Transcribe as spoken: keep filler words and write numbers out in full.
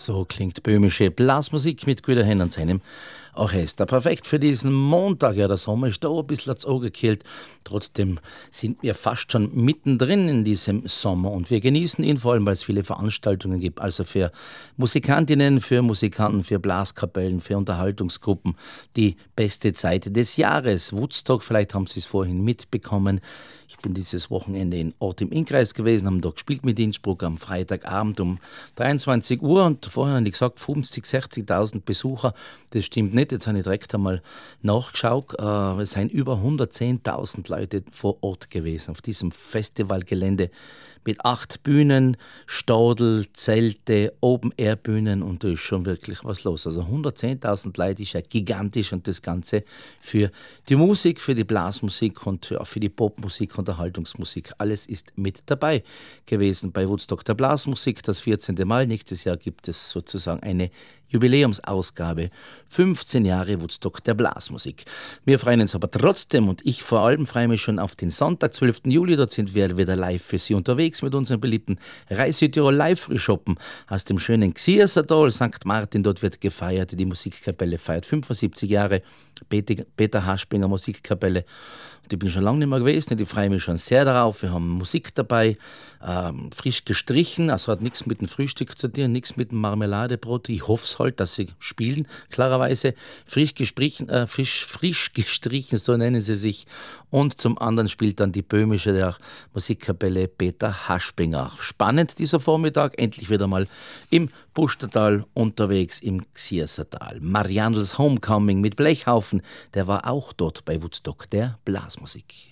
So klingt böhmische Blasmusik mit Güter Henn und seinem Orchester. Perfekt für diesen Montag. Ja, der Sommer ist da ein bisschen ans Auge gekillt. Trotzdem sind wir fast schon mittendrin in diesem Sommer und wir genießen ihn vor allem, weil es viele Veranstaltungen gibt. Also für Musikantinnen, für Musikanten, für Blaskapellen, für Unterhaltungsgruppen die beste Zeit des Jahres. Woodstock, vielleicht haben Sie es vorhin mitbekommen. Ich bin dieses Wochenende in Ort im Innkreis gewesen, haben dort gespielt mit Innsbruck am Freitagabend um dreiundzwanzig Uhr und vorher habe ich gesagt fünfzig, sechzigtausend Besucher. Das stimmt nicht, jetzt habe ich direkt einmal nachgeschaut. Äh, es sind über hundertzehntausend Leute vor Ort gewesen auf diesem Festivalgelände mit acht Bühnen, Stadel, Zelte, Open-Air-Bühnen und da ist schon wirklich was los. Also hundertzehntausend Leute ist ja gigantisch und das Ganze für die Musik, für die Blasmusik und ja, für die Popmusik, Unterhaltungsmusik. Alles ist mit dabei gewesen bei Woodstock der Blasmusik, das vierzehnte Mal. Nächstes Jahr gibt es sozusagen eine Jubiläumsausgabe, fünfzehn Jahre Woodstock der Blasmusik. Wir freuen uns aber trotzdem und ich vor allem freue mich schon auf den Sonntag, zwölften Juli. Dort sind wir wieder live für Sie unterwegs mit unserem beliebten Reis Südtirol Live-Frühschoppen aus dem schönen Xiersertal, Sankt Martin. Dort wird gefeiert, die Musikkapelle feiert fünfundsiebzig Jahre, Peter, Peter Haschbinger Musikkapelle. Und ich bin schon lange nicht mehr gewesen, ich freue mich schon sehr darauf. Wir haben Musik dabei, ähm, frisch gestrichen, also hat nichts mit dem Frühstück zu tun, nichts mit dem Marmeladebrot. Ich hoffe es halt, dass sie spielen, klarerweise. Frisch gestrichen, äh, frisch, frisch gestrichen, so nennen sie sich. Und zum anderen spielt dann die böhmische der Musikkapelle Peter Haschbinger. Spannend dieser Vormittag, endlich wieder mal im Pustertal unterwegs im Xiersertal. Mariandels Homecoming mit Blechhaufen, der war auch dort bei Woodstock der Blasmusik.